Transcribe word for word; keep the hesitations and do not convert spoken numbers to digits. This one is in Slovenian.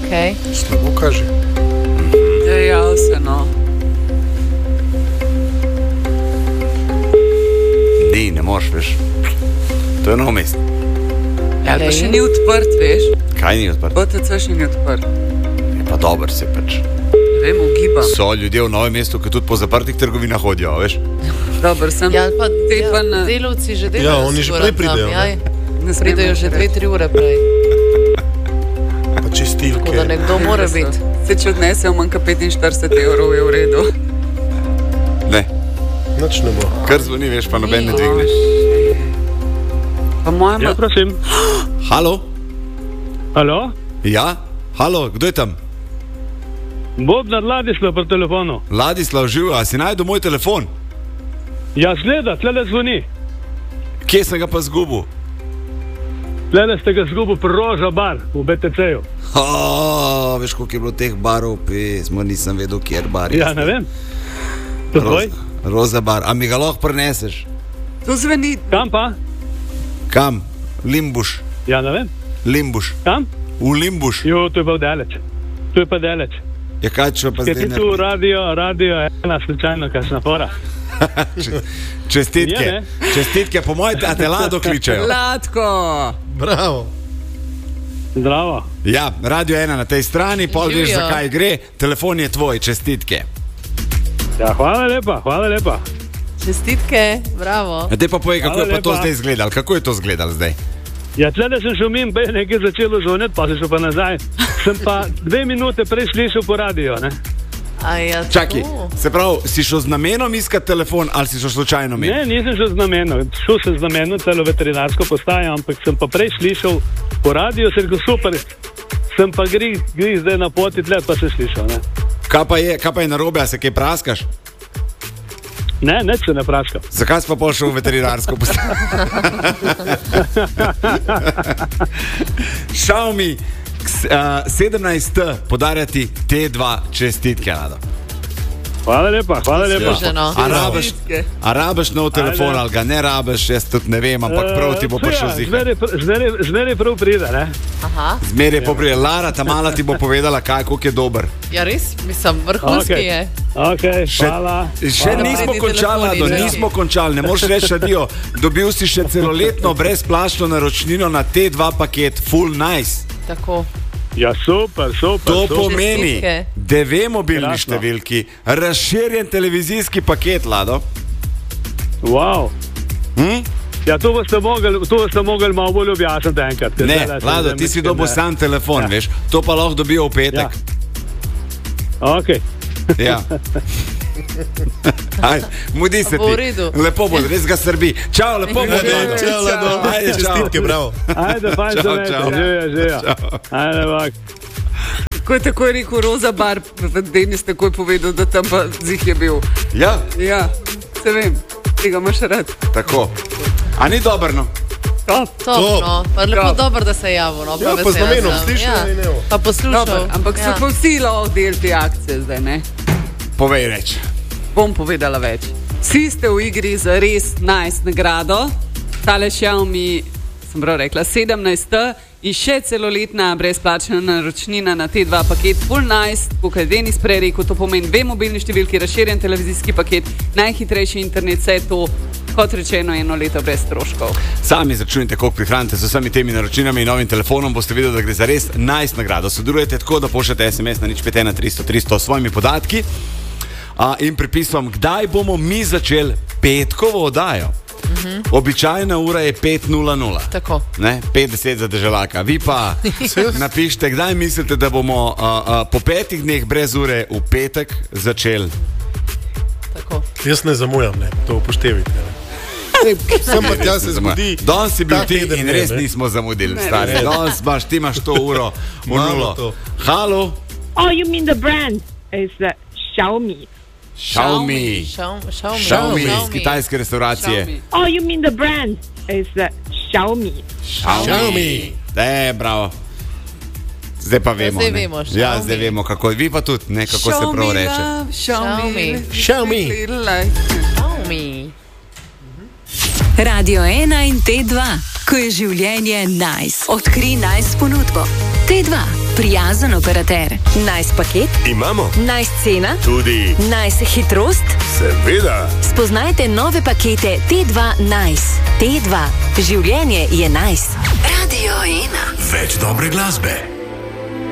Okay. Slabo kaže. Dejal se, no. Ni, ne moreš, veš. To je nov mest. Ja, pa še ni odprt, veš. Kaj ni odprt? O T C še ni odprt. Je pa dober se pač. Ne vem, ugibam. So ljudje v Novem mestu, ki tudi po zaprtih trgovinah hodijo, veš. Dober sem. Ja, pa te pa na... delavci že delajo. Ja, oni že prej pridejo. Ja, pridejo že dve, tri ure prej. Pa čistilke. Tako da nekdo mora biti. Se če odnesejo manjka petinštirideset evrov, je v redu. Ne. Nič ne bo. Kar zvoni, veš, pa noben ne dvigneš. Pa moja Ja, prosim. Halo? Halo? Ja? Halo, kdo je tam? Bobnar Ladislav pri telefonu. Ladislav, živ, a si najdu moj telefon? Ja, zgleda, tlele zvoni. Kje sem ga pa zgubil? Tlele ste ga zgubil pri Roža bar v B T C-ju. Oh, veš, koliko je bilo teh barov, pismo, nisem vedel, kjer bar je. Ja, ne vem. To tvoj? Roza, Roza bar, a mi ga lahko preneseš? To zveni... Kam pa? Kam? Limbuš. Ja, ne vem. Limbuš. Kam? V Limbuš. Jo, to je pa daleč. To je pa daleč. Ja, kaj če pa Kaj zdaj ti tu radio, radio ena slučajno, kakšna fora. Čestitke. Je, Čestitke, po mojem, a te Lado kličejo. Ladko! Bravo. Zdravo. Ja, radio ena na tej strani, pol veš, Živijo. zakaj gre. Telefon je tvoj, čestitke. Ja, hvala lepa, hvala lepa. Čestitke, bravo. A te pa povej, kako Hvala je pa to lepa. zdaj izgledalo? Kako je to izgledalo zdaj? Ja, tlele sem šel mimo, pa je nekaj začelo zvoniti, pa sem šel pa nazaj. Sem pa dve minute prej slišal po radio, ne? A ja, Čakaj, to. se pravi, si šel z namenom iskati telefon ali si šel slučajno mimo? Ne, nisem šel z namenom. Šel sem z namenom celo veterinarsko postajo, ampak sem pa prej slišal po radio, sem rekel super, sem pa gri, gri zdaj na poti tle, pa sem slišal, ne? Kaj pa je, kaj pa je narobe, a se kaj praskaš? Ne, neč se ne praskam. Zakaj si pa pol šel v veterinarsko postajo? Xiaomi uh, sedemnajst T podarjati T dva čestitke, Lado. Hvala lepa, hvala lepa. Služeno. A rabiš, a rabiš nov telefon Ajde. ali ga ne rabiš, jaz tudi ne vem, ampak prav ti bo Eh, prišel ja, zihar. zmeraj pr- zmeraj- Zmeraj prav pride, ne? Aha. Zmeraj poprije. Lara, ta mala ti bo povedala, kaj, koliko je dober. Ja, res, mislim, vrhunski Okej. je. Ok, hvala. Še hvala. nismo Pridi končali, telefoni, Lado, dragi. nismo končali, ne moreš reči adijo. Dobil si še celoletno brezplačno naročnino na T dva paket, full nice. Tako. Ja, super, super. To super. pomeni Čestitke. dve mobilni Krasno. številki, razširjen televizijski paket, Lado. Wow. Hm? Ja, to boste mogli, to boste mogli malo bolj objasniti enkrat. ker Ne, zdajle sem Lado, zdaj ti si mislim, dobil ne. sam telefon, Ja. veš, to pa lahko dobijo v petek. Ok. Ja. Aj, mudi se Pa bo v ti. redu. Lepo bo, res ga srbi. Čau, lepo bo. Lado. Čau, Lado. Ajde, čau. Čestitke, bravo. Ajde, fajn Čau, se imejte. čau. Živja, živja. Ajde, bak. Ko je takoj rekel Roza bar, Denis takoj povedal, da tam pa zih je bil. Ja, Ja, se vem, tega imaš rad. tako. A ni dobro, no? Top. Top, no. Pa lepo Top. dobro, da se je javil. No, Ja, pa pa z vesela namenom, sem. slišal Ja. in evo. Pa poslušal. Dobar, ampak so Ja. pa vsi lahko del te akcije zdaj, ne? Povej reč. Bom povedala več. Vsi ste v igri za res nice nagrado. Tale Xiaomi, sem prav rekla, sedemnajst T in še celoletna brezplačna naročnina na T dva paket full nice, kot je Denis prej rekel, to pomeni dve mobilni številki, razširjen televizijski paket, najhitrejši internet, vse to, kot rečeno, eno leto brez stroškov. Sami začunite, koliko prihranite z vsemi temi naročninami in novim telefonom, boste videli, da gre za res nice nagrado. Sodelujete tako, da pošljete S M S na nič pet ena tristo tristo s svojimi podatki a, in pripisom, kdaj bomo mi začeli petkovo oddajo. Uh-huh. Običajna ura je pet nula nula. Tako. Ne, petdeset za državljaka. Vi pa napišite, kdaj mislite, da bomo a, a, po petih dneh brez ure v petek začeli. Tako. Jaz ne zamujam, ne, to upoštevite. Sem pa tja se zgodi. Danes si bil ta ti teden in ne, res ne. nismo zamudili, Ne, stari. ne. Danes imaš, ti imaš to uro v Imamo nulo. to. Halo, Oh, you mean the brand is uh, Xiaomi. Xiaomi. Xiaomi. Xiaomi. Xiaomi iz kitajske restauracije. Xiaomi. Oh, you mean the brand is uh, Xiaomi. Xiaomi. Ne, bravo. Zdaj pa vemo. zdaj ne. vemo, Ja, Xiaomi. zdaj vemo, kako. Vi pa tudi, ne, kako se prav reče. Xiaomi. Xiaomi. Xiaomi. Xiaomi. Xiaomi. Radio ena in T dva, ko je življenje nice. Odkri nice ponudbo. T dva, prijazen operater. Nice paket? Imamo. Nice cena? Tudi. Nice hitrost? Seveda. Spoznajte nove pakete T dva Nice. T dva, življenje je nice. Radio ena. Več dobre glasbe.